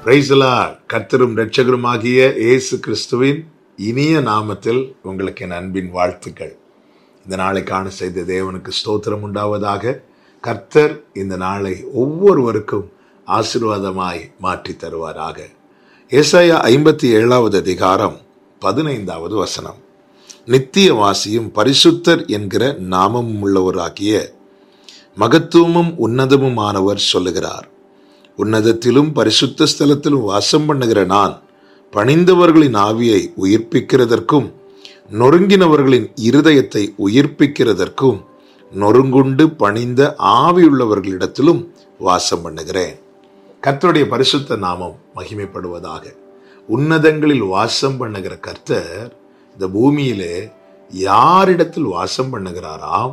Praise the Lord. கர்த்தரும் இரட்சகருமாகிய இயேசு கிறிஸ்துவின் இனிய நாமத்தில் உங்களுக்கு என் அன்பின் வாழ்த்துக்கள். இந்த நாளை காண செய்த தேவனுக்கு ஸ்தோத்திரம் உண்டாவதாக. கர்த்தர் இந்த நாளை ஒவ்வொருவருக்கும் ஆசீர்வாதமாய் மாற்றி தருவாராக. ஏசாயா 57வது அதிகாரம் 15வது வசனம். நித்தியவாசியும் பரிசுத்தர் என்கிற நாமமும் உள்ளவராகிய மகத்துவமும் உன்னதமுமானவர் சொல்லுகிறார், உன்னதத்திலும் பரிசுத்த ஸ்தலத்திலும் வாசம் பண்ணுகிற நான் பணிந்தவர்களின் ஆவியை உயிர்ப்பிக்கிறதற்கும் நொறுங்கினவர்களின் இருதயத்தை உயிர்ப்பிக்கிறதற்கும் நொறுங்குண்டு பணிந்த ஆவியுள்ளவர்களிடத்திலும் வாசம் பண்ணுகிறேன். கர்த்தருடைய பரிசுத்த நாமம் மகிமைப்படுவதாக. உன்னதங்களில் வாசம் பண்ணுகிற கர்த்தர் இந்த பூமியிலே யாரிடத்தில் வாசம் பண்ணுகிறாராம்?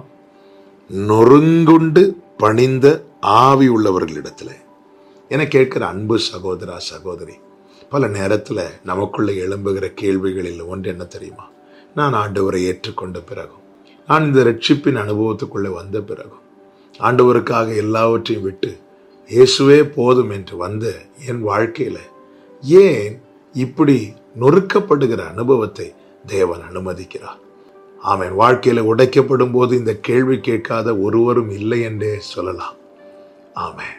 நொறுங்குண்டு பணிந்த ஆவி உள்ளவர்களிடத்துல. என கேட்கிற அன்பு சகோதரா சகோதரி, பல நேரத்தில் நமக்குள்ள எழும்புகிற கேள்விகளில் ஒன்று என்ன தெரியுமா? நான் ஆண்டவரை ஏற்றுக்கொண்ட பிறகும், நான் இந்த ரட்சிப்பின் அனுபவத்துக்குள்ளே வந்த பிறகும், ஆண்டவருக்காக எல்லாவற்றையும் விட்டு இயேசுவே போதும் என்று வந்த என் வாழ்க்கையில ஏன் இப்படி நொறுக்கப்படுகிற அனுபவத்தை தேவன் அனுமதிக்கிறார்? ஆமென். வாழ்க்கையில உடைக்கப்படும் போது இந்த கேள்வி கேட்காத ஒருவரும் இல்லை என்றே சொல்லலாம். ஆமென்.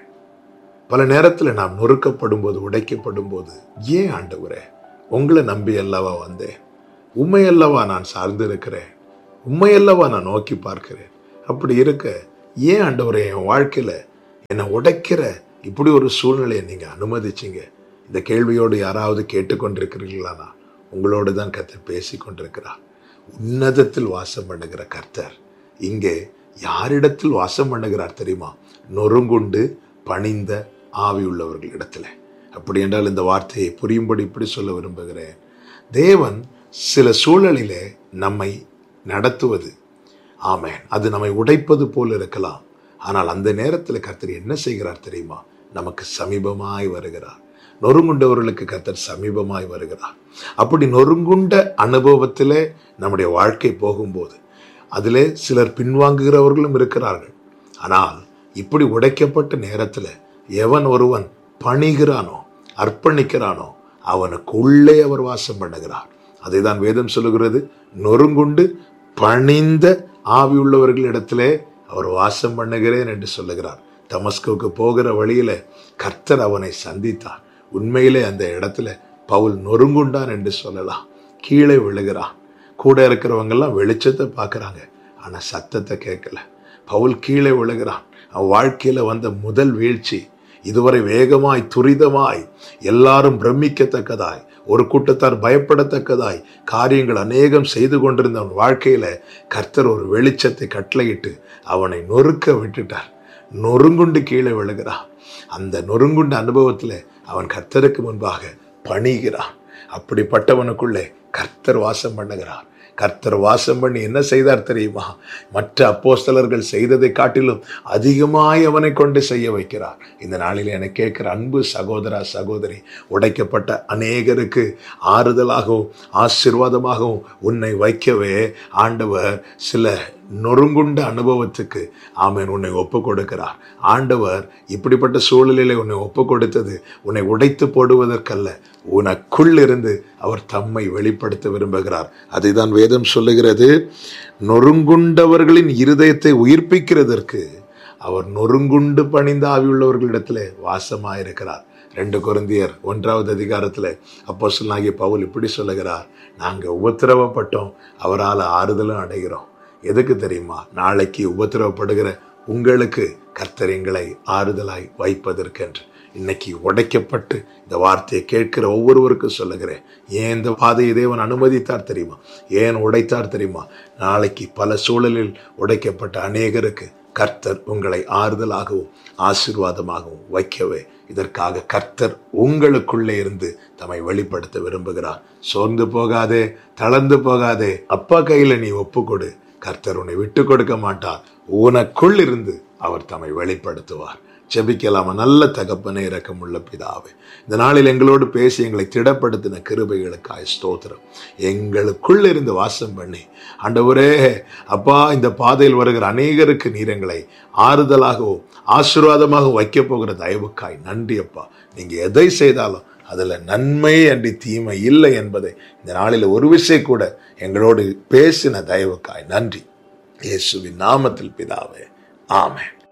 பல நேரத்தில் நாம் நொறுக்கப்படும் போது, உடைக்கப்படும் போது, ஏன் ஆண்டவரே உங்களை நம்பி அல்லவா வந்தேன், உண்மையல்லவா நான் சார்ந்திருக்கிறேன், உண்மையல்லவா நான் நோக்கி பார்க்கிறேன், அப்படி இருக்க ஏன் ஆண்டவரே என் வாழ்க்கையில என்னை உடைக்கிற இப்படி ஒரு சூழ்நிலையை நீங்க அனுமதிச்சிங்க? இந்த கேள்வியோடு யாராவது கேட்டுக்கொண்டிருக்கிறீர்களானா? உங்களோடு தான் கர்த்தர் பேசி கொண்டிருக்கிறார். உன்னதத்தில் வாசம் பண்ணுகிற கர்த்தர் இங்கே யாரிடத்தில் வாசம் பண்ணுகிறார் தெரியுமா? நொறுங்குண்டு பணிந்த ஆவி உள்ளவர்களிடத்துல. அப்படி என்றால் இந்த வார்த்தையை புரியும்படி இப்படி சொல்ல விரும்புகிறேன். தேவன் சில சூழலிலே நம்மை நடத்துவது, ஆமென், அது நம்மை உடைப்பது போல் இருக்கலாம். ஆனால் அந்த நேரத்தில் கர்த்தர் என்ன செய்கிறார் தெரியுமா? நமக்கு சமீபமாய் வருகிறார். நொறுங்குண்டவர்களுக்கு கர்த்தர் சமீபமாய் வருகிறார். அப்படி நொறுங்குண்ட அனுபவத்திலே நம்முடைய வாழ்க்கை போகும்போது அதிலே சிலர் பின்வாங்குகிறவர்களும் இருக்கிறார்கள். ஆனால் இப்படி உடைக்கப்பட்ட நேரத்தில் எவன் ஒருவன் பணிகிறானோ, அர்ப்பணிக்கிறானோ, அவனுக்குள்ளே அவர் வாசம் பண்ணுகிறார். அதை தான் வேதம் சொல்லுகிறது, நொறுங்குண்டு பணிந்த ஆவி உள்ளவர்களிடத்திலே அவர் வாசம் பண்ணுகிறேன் என்று சொல்லுகிறார். தமஸ்குவுக்கு போகிற வழியில கர்த்தர் அவனை சந்தித்தார். உண்மையிலே அந்த இடத்துல பவுல் நொறுங்குண்டான் என்று சொல்லலாம். கீழே விழுகிறான். கூட இருக்கிறவங்க எல்லாம் வெளிச்சத்தை பார்க்கறாங்க, ஆனா சத்தத்தை கேட்கல. பவுல் கீழே விழுகிறான். அவன் வாழ்க்கையில வந்த முதல் வீழ்ச்சி. இதுவரை வேகமாய் துரிதமாய் எல்லாரும் பிரமிக்கத்தக்கதாய், ஒரு கூட்டத்தார் பயப்படத்தக்கதாய் காரியங்கள் அநேகம் செய்து கொண்டிருந்த அவன் வாழ்க்கையில கர்த்தர் ஒரு வெளிச்சத்தை கட்டளையிட்டு அவனை நொறுக்க விட்டுட்டார். நொறுங்குண்டு கீழே விழுகிறான். அந்த நொறுங்குண்ட அனுபவத்தில் அவன் கர்த்தருக்கு முன்பாக பணிகிறான். அப்படிப்பட்டவனுக்குள்ளே கர்த்தர் வாசம் பண்ணுகிறார். கர்த்தர் வாசம் பண்ணி என்ன செய்தார் தெரியுமா? மற்ற அப்போஸ்தலர்கள் செய்ததை காட்டிலும் அதிகமாய் அவனை கொண்டு செய்ய வைக்கிறார். இந்த நாளில் என கேட்கிற அன்பு சகோதரா சகோதரி, உடைக்கப்பட்ட அநேகருக்கு ஆறுதலாகவும் ஆசீர்வாதமாகவும் உன்னை வைக்கவே ஆண்டவர் சில நொறுங்குண்ட அனுபவத்துக்கு ஆமென் உன்னை ஒப்பு கொடுக்கிறார். ஆண்டவர் இப்படிப்பட்ட சூழலிலே உன்னை ஒப்பு கொடுத்தது உன்னை உடைத்து போடுவதற்கல்ல, உனக்குள் இருந்து அவர் தம்மை வெளிப்படுத்த விரும்புகிறார். அதைதான் வேதம் சொல்லுகிறது, நொறுங்குண்டவர்களின் இருதயத்தை உயிர்ப்பிக்கிறதற்கு அவர் நொறுங்குண்டு பணிந்த ஆவியுள்ளவர்களிடத்திலே வாசமாயிருக்கிறார். 2 கொரிந்தியர் 1வது அதிகாரத்தில் அப்போஸ்தலனாகிய பவுல் இப்படி சொல்லுகிறார், நாங்கள் உபத்திரவப்பட்டோம், அவரால் ஆறுதலும் அடைகிறோம். எதுக்கு தெரியுமா? நாளைக்கு உபத்திரவப்படுகிற உங்களுக்கு கர்த்தர் எங்களை ஆறுதலாய் வைப்பதற்கென்று. இன்னைக்கு உடைக்கப்பட்டு இந்த வார்த்தையை கேட்கிற ஒவ்வொருவருக்கும் சொல்லுகிறேன், ஏன் இந்த பாதையை தேவன் அனுமதித்தார் தெரியுமா? ஏன் உடைத்தார் தெரியுமா? நாளைக்கு பல சூழலில் உடைக்கப்பட்ட அநேகருக்கு கர்த்தர் உங்களை ஆறுதலாகவும் ஆசீர்வாதமாகவும் வைக்கவே இதற்காக கர்த்தர் உங்களுக்குள்ளே இருந்து தம்மை வெளிப்படுத்த விரும்புகிறார். சோர்ந்து போகாதே, தளர்ந்து போகாதே, அப்பா கையில நீ ஒப்புக்கொடு. கர்த்தர் உன்னை விட்டு கொடுக்க மாட்டார். உனக்குள் இருந்து அவர் தம்மை வெளிப்படுத்துவார். ஜெபிக்கலாமா? நல்ல தகப்பனே, இரக்கமுள்ள பிதாவே, இந்த நாளில் எங்களோடு பேசி எங்களை திடப்படுத்தின கிருபைகளுக்காய் ஸ்தோத்திரம். எங்களுக்குள் இருந்து வாசம் பண்ணி ஆண்டவரே அப்பா, இந்த பாதையில் வருகிற அநேகருக்கு நீர் எங்களை ஆறுதலாகவும் ஆசீர்வாதமாக வைக்க போகிற தயவுக்காய் நன்றி அப்பா. நீங்க எதை செய்தாலும் அதுல நன்மை அன்றி தீமை இல்லை என்பதை இந்த நாளில் ஒரு விஷயம் கூட எங்களோடு பேசின தயவுக்காய் நன்றி. இயேசுவின் நாமத்தில் பிதாவே, ஆமென்.